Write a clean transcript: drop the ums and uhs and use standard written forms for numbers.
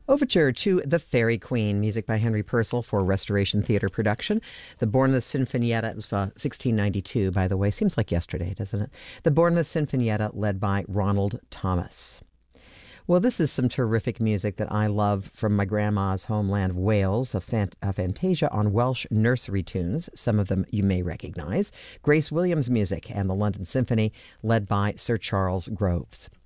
Overture to The Fairy Queen, music by Henry Purcell for Restoration Theatre production. The Bournemouth Sinfonietta is 1692, by the way. Seems like yesterday, doesn't it? The Bournemouth Sinfonietta, led by Ronald Thomas. Well, this is some terrific music that I love from my grandma's homeland of Wales, a fantasia on Welsh nursery tunes. Some of them you may recognize. Grace Williams music and the London Symphony, led by Sir Charles Groves.